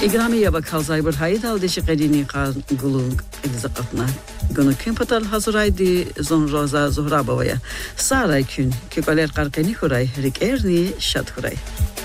إجرامي يا بكالزاي برهايد هل ديش قديني قان قلوق إجزاقتنا قنو كن بطل حضراي دي زون روزا زهرا بويا ساراي كن كي قالير قرقيني كوراي ريك إيرني شاد كوراي